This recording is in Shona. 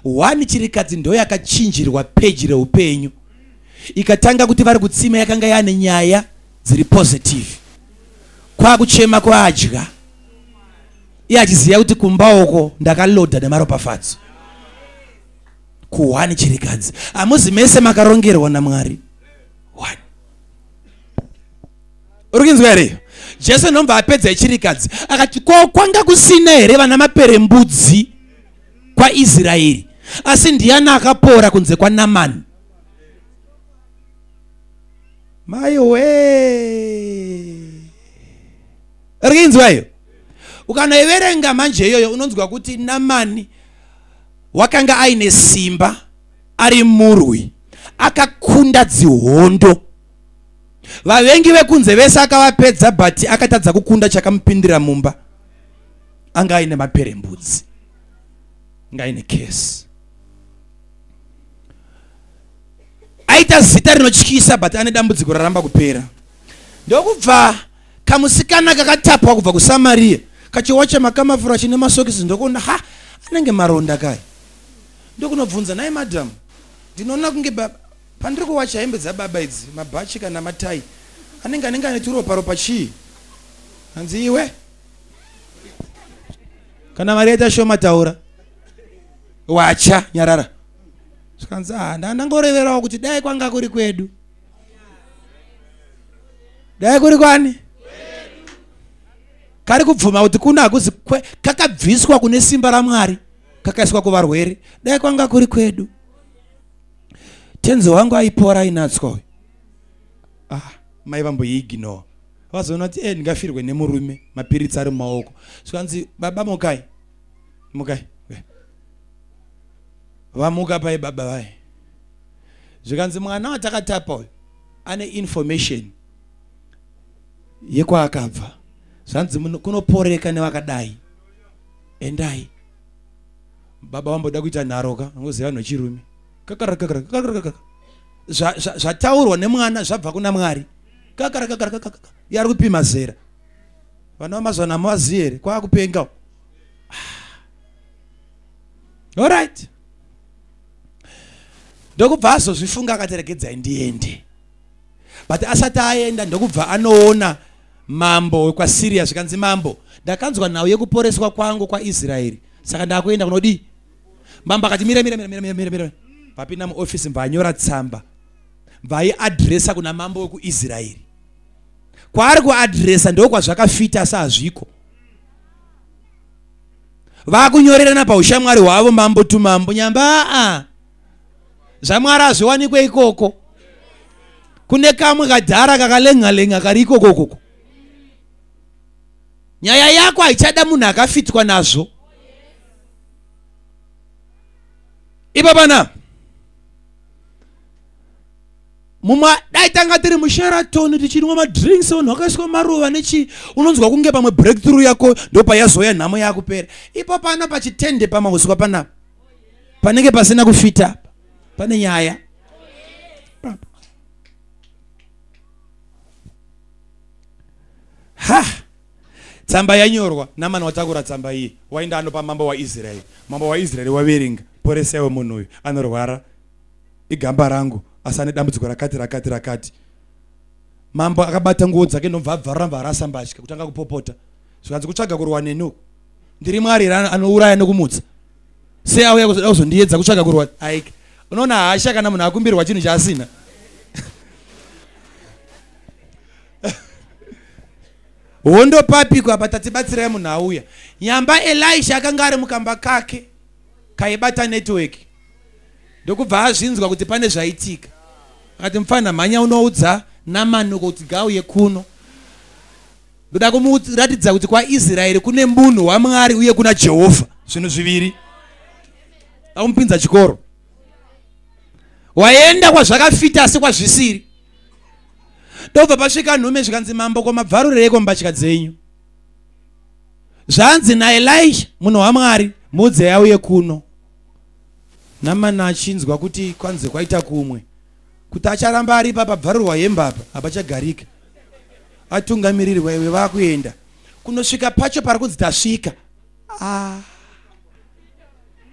1 chirikadzi ndo yakachinjirwa peji reupenyu ikatanga kuti vari kutsima yakanga yane nyaya dziri positive kwakuchema kwaadya iye achiziva kuti kumba uko ndakaloda nemaropafadzo ku1 chirikadzi amuzi mese makarongerwa naMwari 1 urikinzwa here Jesu nomva apedza chirikadzi akati kwanga kusina here vana maperembudzi kwa Israeri asi ndiani akapora kunze kwa Namani maiwe urikinzwa hiyo ukanoiverenga manje iyoyo unonzwa kuti Namani wakanga aine simba ari murwi akakunda dzihondo vavengi vekunze vese akavapedza but akatadza kukunda chakamupindira mumba anga aine maperembudzi anga aine kesi aita zita rinotyisa but ane dambudziko raramba kupera ndokubva kamusikana kakatapwa kubva kuSamaria kachiwacha makamafura chine masokisi ndokuona anenge maronda kai ndokunobvunza naye madam ndinoona kunge baba pandiri kuwacha hembe dzababa idzi mabhachi kana matai anenge ane turopa chii hanzi iwe kana mari yaita shoma taura wacha nyarara skanzi ndangoreverawo kuti dai kwanga kuri kwedu dai kuri kwani kari kubvuma kuti kuna akuzi kakabviswa kune simba raMwari kakaiswa kuvarwere dai kwanga kuri kwedu tenzi wangu aipora inatswa mai vamboiignore vazoona kuti ndingafirwe nemurume mapiritsi ari mumaoko skanzi baba mukai vamuka pai baba vai zvikanzi mwana watakatapa uyu ane information yekwaakabva zvanzi kunoporeka nevakadai endai baba vamboda kuita nharoka ngoziva vanhu vechirume zvataurwa nemwana zvabva kuna Mwari yari kupima zera vana vamazwana muvazivi here kwaakupenga alright ndokubva azozvifunga akateregedzai ndiende but asati aenda ndokubva anoona mambo wekwaSiria zvikanzi mambo ndakanzwa nhau yekuporeswa kwangu kwaIsraeri saka ndakuenda kunodi mambo akati mira papinda muofisi mvanyora tsamba vaiadresa kuna mambo wekuIsraeri kwaari kuadresa ndokwazvakafita saazviko vakunyorerana paushamwari hwavo mambo tumambo nyamba zvaMwari azviwanikwe ikoko kune kamwe kadhara kakalenga kari ikokoko nyaya yako haichada munhu akafitwa nazvo ipapana mumwe dai tanga tiri muSheraton tichinwa madrinks vanhu vakaiswa maruva nechi unonzwa kunge pamwe breakthrough yako ndopayazoya nhamo yakupera ipo pano pachitende pamauswa panapa panenge pasina kufita pane nyaya tsamba yanyorwa Namani watakura tsamba iyi waenda anopa mambo waIsraeri waverenga poresaiwe munhu uyu anorwara igamba rangu asane dambudziko rakati mambo akabata nguo dzake ndobva abvaramba arasambatya kutanga kupopota zvikanzi kutsvaga kurwa nenuko ndiri Mwari anouraya nekumutsa sei auya kuzondiedza kutsvaga kurwa aike unoona hasha kana munhu akumbirwa chinhu chaasina hondo papikwa patatibatsirai munhu auya nyamba Elisha akanga ari mukamba kake kaibata network ndokubva azvinzwa kuti pane zvaitika akati mufana mhanya unoudza Namani kuti gauye kuno ndoda kumuratidza kuti kwaIsraeri kune munhu waMwari uye kuna Jehovha zvinhu zviviri akumupinza chikoro waenda kwazvakafita asi kwazvisiri ndobva pasvika nhume zvikanzi mambo kwamabvarureiko mbatya dzenyu zvanzi naElisha munhu waMwari mudze auye kuno Namani achinzwa kuti kwanze kwaita kumwe kuti acharamba ari pabvarirwa hembe apa hapachagarika atungamirirwa iwe vakuenda kunosvika pacho pari kunzi tasvika